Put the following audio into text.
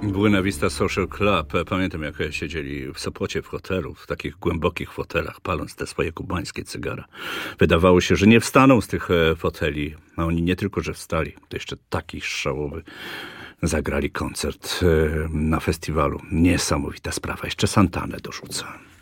Buena Vista Social Club. Pamiętam, jak siedzieli w Sopocie w hotelu, w takich głębokich fotelach, paląc te swoje kubańskie cygara. Wydawało się, że nie wstaną z tych foteli, a oni nie tylko, że wstali, to jeszcze taki szałowy zagrali koncert na festiwalu. Niesamowita sprawa. Jeszcze Santanę dorzucę.